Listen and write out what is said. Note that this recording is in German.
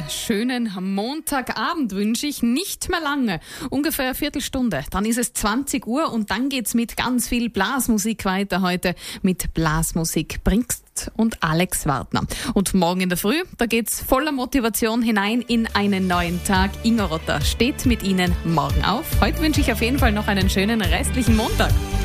schönen Montagabend wünsche ich. Nicht mehr lange, ungefähr eine Viertelstunde. Dann ist es 20 Uhr und dann geht's mit ganz viel Blasmusik weiter heute mit Blasmusik Brinkst und Alex Wartner. Und morgen in der Früh, da geht's voller Motivation hinein in einen neuen Tag. Ingo Rotter steht mit Ihnen morgen auf. Heute wünsche ich auf jeden Fall noch einen schönen restlichen Montag.